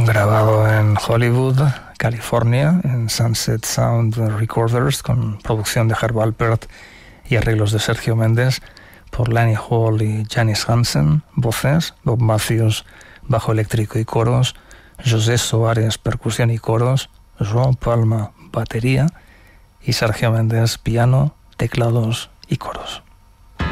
grabado en Hollywood, California, en Sunset Sound Recorders, con producción de Herb Alpert y arreglos de Sergio Méndez, por Lani Hall y Janice Hansen, voces, Bob Matthews, bajo eléctrico y coros, José Soares, percusión y coros, João Palma, batería, y Sergio Méndez, piano, teclados y coros.